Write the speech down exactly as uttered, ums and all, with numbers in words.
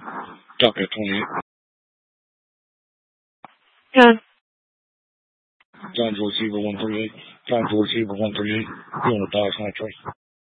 Docket twenty-eight. John. John to receiver one thirty-eight. John to receiver one thirty-eight. Unit Dodge Nitro.